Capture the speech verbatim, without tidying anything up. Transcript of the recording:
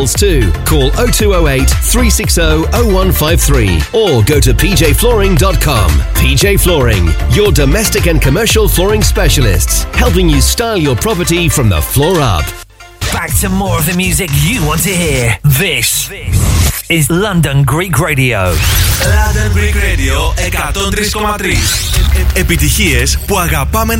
too. Call oh two oh eight, three six oh, oh one five three or go to p j flooring dot com. P J Flooring, your domestic and commercial flooring specialists, helping you style your property from the floor up. Back to more of the music you want to hear. This, this is London Greek Radio. London Greek Radio εκατόν τρία κόμμα τρία. Επιτυχίες που αγαπάμε